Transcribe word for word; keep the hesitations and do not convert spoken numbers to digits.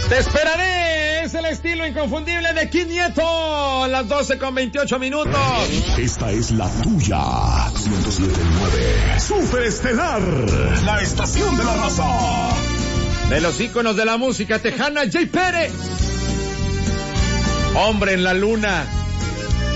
Te esperaré, es el estilo inconfundible de Kid Nieto, las doce con veintiocho minutos. Esta es la tuya, ciento siete punto nueve, Superestelar, la estación de la raza. De los íconos de la música tejana, Jay Pérez. Hombre en la luna.